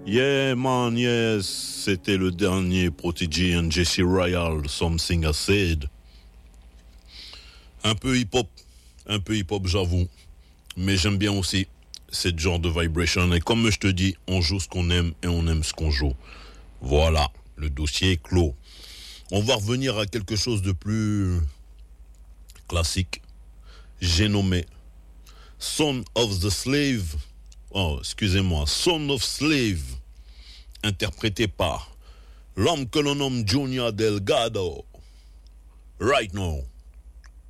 Yeah, man, yes, c'était le dernier Prodigy and Jesse Royal, Something I Said. Un peu hip-hop, j'avoue, mais j'aime bien aussi ce genre de vibration. Et comme je te dis, on joue ce qu'on aime et on aime ce qu'on joue. Voilà, le dossier est clos. On va revenir à quelque chose de plus classique. J'ai nommé Son of the Slave. Oh, excusez-moi, Son of Slave, interprété par l'homme que l'on nomme Junior Delgado. Right now.